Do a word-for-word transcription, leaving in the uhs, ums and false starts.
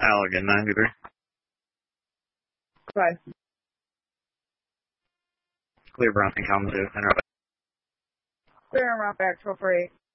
Halligan, ninety-three. Bye. Clear Bronson, Kalamazoo, and Route. Clear and route back, twelve for eight.